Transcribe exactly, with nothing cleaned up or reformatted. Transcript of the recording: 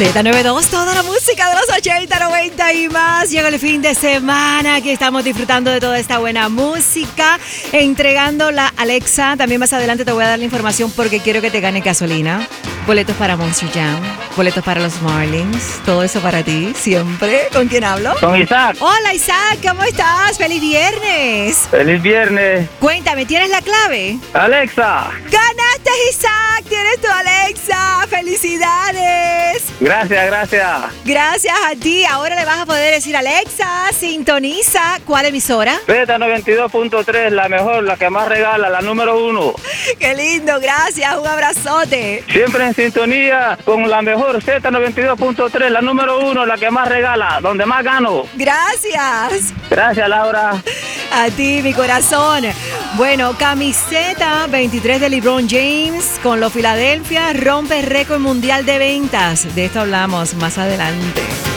Z noventa y dos, toda la música de los ochenta, noventa y más. Llega el fin de semana, aquí estamos disfrutando de toda esta buena música, entregando la Alexa. También más adelante te voy a dar la información porque quiero que te ganes gasolina, boletos para Monster Jam, boletos para los Marlins, todo eso para ti, siempre. ¿Con quién hablo? Con Isaac. Hola Isaac, ¿cómo estás? ¡Feliz viernes! ¡Feliz viernes! Cuéntame, ¿tienes la clave? ¡Alexa! ¡Ganaste, Isaac! ¡Tienes tu Alexa! ¡Felicidades! Gracias, gracias. Gracias a ti. Ahora le vas a poder decir, Alexa, sintoniza. ¿Cuál emisora? Z noventa y dos punto tres, la mejor, la que más regala, la número uno. ¡Qué lindo! Gracias, un abrazote. Siempre en sintonía con la mejor, Z noventa y dos punto tres, la número uno, la que más regala, donde más gano. Gracias. Gracias, Laura. A ti, mi corazón. Bueno, camiseta veintitrés de LeBron James con los Philadelphia rompe récord mundial de ventas. De esto hablamos más adelante.